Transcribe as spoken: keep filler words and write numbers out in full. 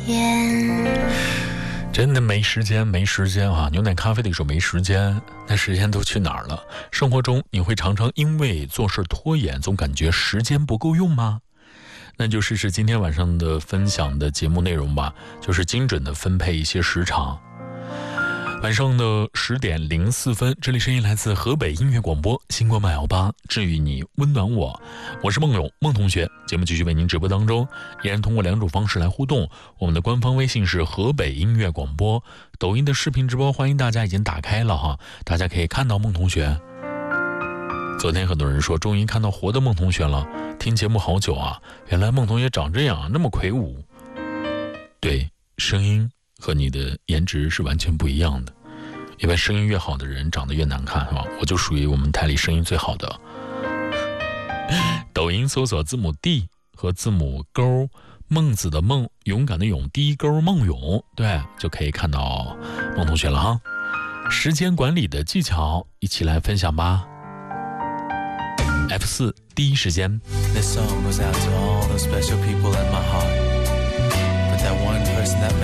真的没时间没时间啊！牛奶咖啡的一首没时间，那时间都去哪儿了？生活中你会常常因为做事拖延，总感觉时间不够用吗？那就试试今天晚上的分享的节目内容吧，就是精准的分配一些时长。晚上的十点零四分，这里声音来自河北音乐广播，星光八幺八，治愈你，温暖我。我是孟勇，孟同学。节目继续为您直播当中，依然通过两种方式来互动。我们的官方微信是河北音乐广播，抖音的视频直播欢迎大家已经打开了哈，大家可以看到孟同学。昨天很多人说终于看到活的孟同学了，听节目好久啊，原来孟同学长这样，那么魁梧。对，声音和你的颜值是完全不一样的，因为声音越好的人长得越难看，是吧？我就属于我们台里声音最好的。抖音搜索字母 D 和字母勾，孟子的孟，勇敢的勇，第一勾孟勇，对，就可以看到孟同学了哈。时间管理的技巧，一起来分享吧。F 四 第一时间。 This song goes out to all those special people in my heart, but that one person that